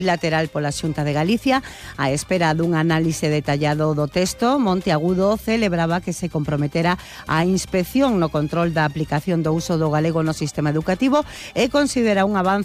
bilateral pola Xunta de Galicia. A espera dun análise detallado do texto, Monteagudo celebraba que se comprometera a inspección no control da aplicación do uso do galego no sistema educativo e considera un avance